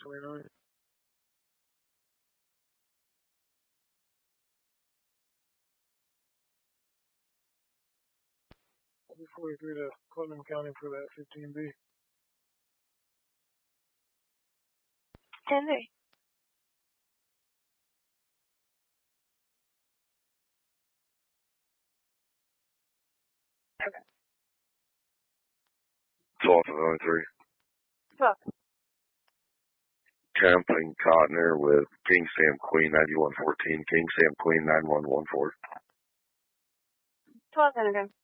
29. 43 to Putnam County for that 15B. 10-3. Okay. 12 to 93. 12. Camping Cotner with King Sam Queen 9114, King Sam Queen 9114. 12 Anagram.